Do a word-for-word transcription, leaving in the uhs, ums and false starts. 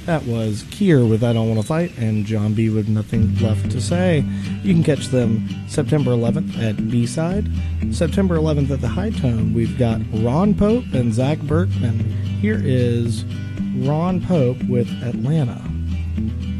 That was Kier with I Don't Want to Fight and John B with Nothing Left to Say. You can catch them September eleventh at B-Side. September eleventh at the High Tone, we've got Ron Pope and Zach Berkman. Here is Ron Pope with Atlanta.